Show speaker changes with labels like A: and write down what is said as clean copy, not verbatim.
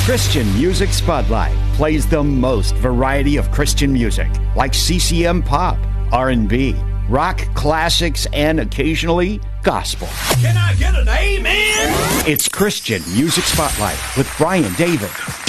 A: Christian Music Spotlight plays the most variety of Christian music, like CCM pop, R&B, rock classics, and occasionally gospel.
B: Can I get an amen?
A: It's Christian Music Spotlight with Brian David.